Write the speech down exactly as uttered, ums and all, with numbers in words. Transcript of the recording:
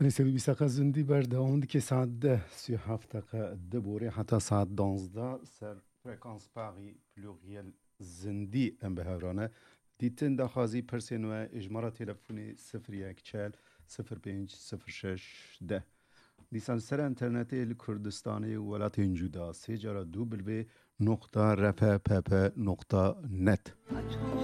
سه بیست دقیقه زندی بردوام دی که ساعت ده سی و هفت دقیقه ده بوری حتی ساعت دانزده سر فرکانس پاقی پلوغیل زندی ام به هورانه دیتن دخوازی پرسین و اجمارا تلفونی صفر یک چل صفر پنج صفر شش ده دیسان سر انترنتی لکردستانی ولات اینجودا سی جارا دو بلبه نقطه رپه پپه نقطه نت